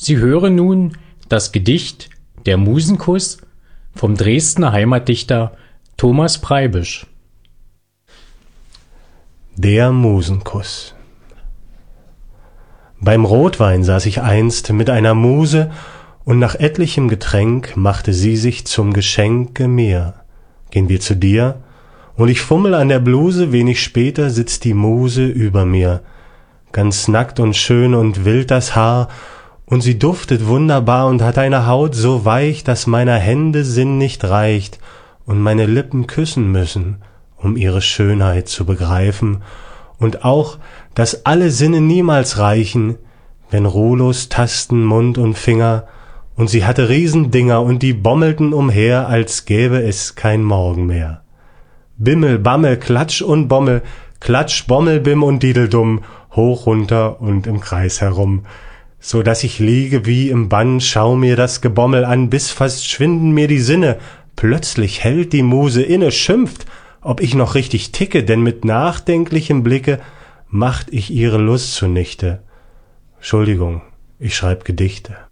Sie hören nun das Gedicht Der Musenkuss vom Dresdner Heimatdichter Thomas Preibisch. Der Musenkuss. Beim Rotwein saß ich einst mit einer Muse, und nach etlichem Getränk machte sie sich zum Geschenke mir. Gehen wir zu dir, und ich fummel an der Bluse, wenig später sitzt die Muse über mir. Ganz nackt und schön und wild das Haar, und sie duftet wunderbar und hat eine Haut so weich, dass meiner Hände Sinn nicht reicht und meine Lippen küssen müssen, um ihre Schönheit zu begreifen, und auch, dass alle Sinne niemals reichen, wenn ruhlos tasten Mund und Finger, und sie hatte Riesendinger und die bommelten umher, als gäbe es kein Morgen mehr. Bimmel, Bammel, Klatsch und Bommel, Klatsch, Bommel, Bim und Dideldumm, hoch, runter und im Kreis herum, so dass ich liege wie im Bann, schau mir das Gebommel an, bis fast schwinden mir die Sinne. Plötzlich hält die Muse inne, schimpft, ob ich noch richtig ticke, denn mit nachdenklichem Blicke macht ich ihre Lust zunichte. Entschuldigung, ich schreib Gedichte.